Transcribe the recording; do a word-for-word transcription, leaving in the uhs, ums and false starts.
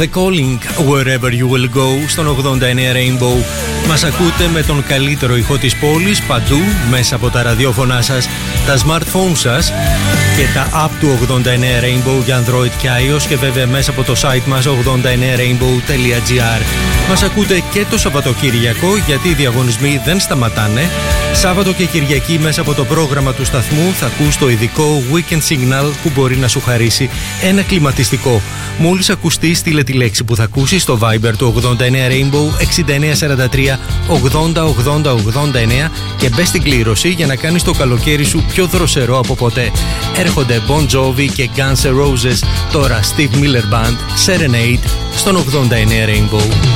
The Calling, Wherever You Will Go, στον ογδόντα εννέα Rainbow. Μας ακούτε με τον καλύτερο ηχό της πόλης, παντού, μέσα από τα ραδιόφωνά σας, τα smartphones σας και τα app του ογδόντα εννέα Rainbow για Android και iOS και βέβαια μέσα από το site μας ογδόντα εννέα rainbow τελεία gr. Μας ακούτε και το Σαββατοκύριακο, γιατί οι διαγωνισμοί δεν σταματάνε. Σάββατο και Κυριακή μέσα από το πρόγραμμα του σταθμού θα ακούς το ειδικό Weekend Signal που μπορεί να σου χαρίσει ένα κλιματιστικό. Μόλις ακουστεί, στείλε τη λέξη που θα ακούσεις στο Viber του ογδόντα εννέα Rainbow εξήντα εννέα σαράντα τρία ογδόντα ογδόντα ογδόντα εννέα και μπες στην κλήρωση για να κάνεις το καλοκαίρι σου πιο δροσερό από ποτέ. Έρχονται Bon Jovi και Guns N' Roses, τώρα Steve Miller Band, Serenade, στον ογδόντα εννέα Rainbow.